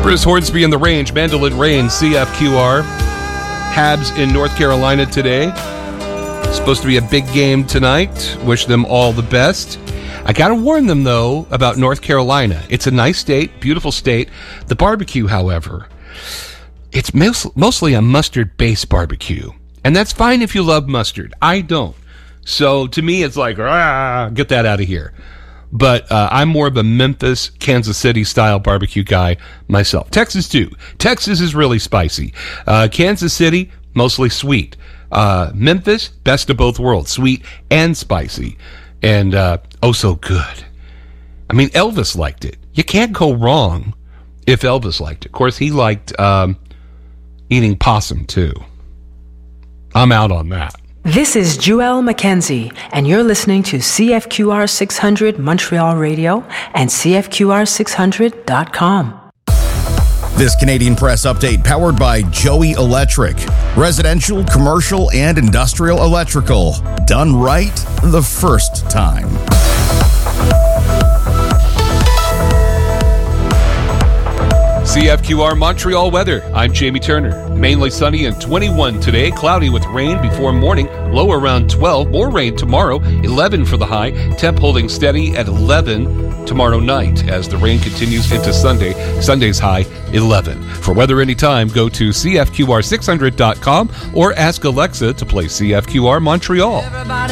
Chris Hornsby in the range, Mandolin Rain, CFQR. Habs in North Carolina today. Supposed to be a big game tonight. Wish them all the best. I got to warn them, though, about North Carolina. It's a nice state, beautiful state. The barbecue, however, it's mostly a mustard-based barbecue. And that's fine if you love mustard. I don't. So to me, it's like, get that out of here. But I'm more of a Memphis, Kansas City style barbecue guy myself. Texas, too. Texas is really spicy. Kansas City, mostly sweet. Memphis, best of both worlds, sweet and spicy. And oh, so good. I mean, Elvis liked it. You can't go wrong if Elvis liked it. Of course, he liked eating possum, too. I'm out on that. This is Joelle Mackenzie, and you're listening to CFQR 600 Montreal Radio and CFQR600.com. This Canadian Press update powered by Joey Electric. Residential, commercial, and industrial electrical. Done right the first time. CFQR Montreal weather. I'm Jamie Turner. Mainly sunny and 21 today. Cloudy with rain before morning. Low around 12. More rain tomorrow. 11 for the high. Temp holding steady at 11 tomorrow night as the rain continues into Sunday. Sunday's high 11. For weather anytime, go to CFQR600.com or ask Alexa to play CFQR Montreal.